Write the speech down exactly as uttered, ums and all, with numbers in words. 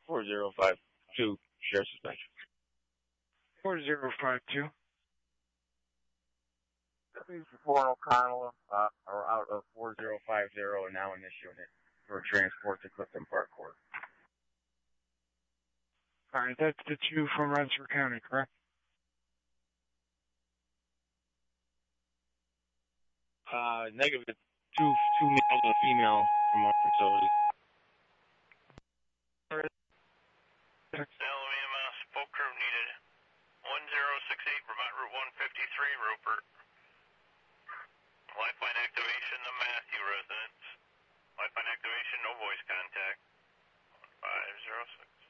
four zero five two, share suspension. four zero five two. Deputies for Fort O'Connell uh, are out of four zero five zero and now in this unit for transport to Clifton Park Court. All right, that's the two from Rensselaer County, correct? Uh, negative. Two, two male and a female from our facility. Salem E M S, full crew needed. one zero six eight, Vermont Route one fifty-three, Rupert. Lifeline activation, the Matthew residence. Lifeline activation, no voice contact. five zero six.